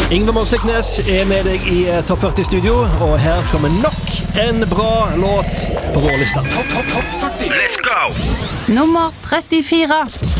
Ingve Månsliknes med deg i Topp 40-studio, og her kommer nok en bra låt på vår lista. Topp 40. Let's go! Nummer 34.